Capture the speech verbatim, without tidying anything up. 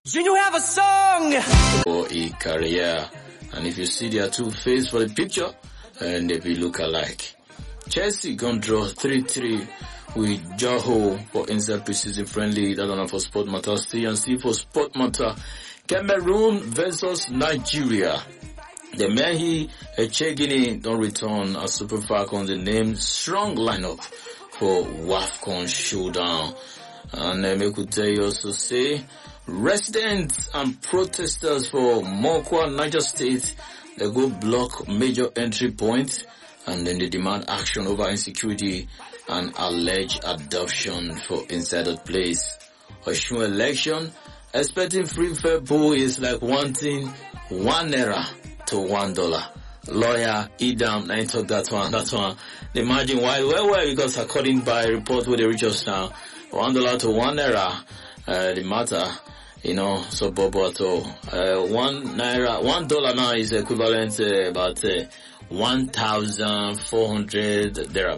Do you have a song? For a career. And if you see their two faces for the picture, and they will look alike. Chelsea gonna draw three three with Joho for inside preseason friendly. That's one for Sport Matter. C and C for Sport Matter. Cameroon versus Nigeria. The Mehi Echegini don't return as Super Falcons. The name strong lineup for WAFCON showdown. And um, I could tell you also say, residents and protesters for Mokwa, Niger State, they go block major entry points and then they demand action over insecurity and alleged adoption for inside the place. Osun election, expecting free fair poll is like wanting one naira to one dollar. Lawyer Idam, I talk that one, that one. The margin wide, well, well, because according by report where they reach us now, one dollar to one naira, uh, the matter, you know, so bobo at all. Uh, one naira, one dollar now is equivalent to about uh, one thousand four hundred there.